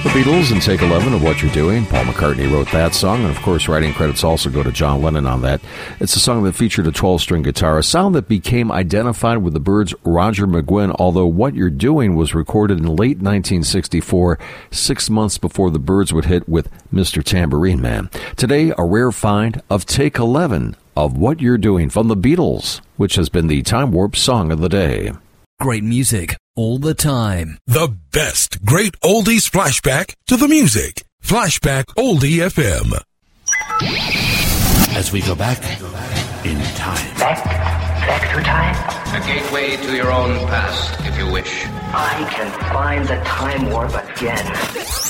The Beatles and Take 11 of What You're Doing. Paul McCartney wrote that song, and of course writing credits also go to John Lennon on that. It's a song that featured a 12-string guitar, a sound that became identified with the Byrds' Roger McGuinn, although What You're Doing was recorded in late 1964, 6 months before the Byrds would hit with Mr. Tambourine Man. Today, a rare find of Take 11 of What You're Doing from the Beatles, which has been the Time Warp Song of the Day. Great music all the time. The best great oldies flashback to the music. Flashback Oldie FM. As we go back in time. Back through time? A gateway to your own past, if you wish. I can find the time warp again.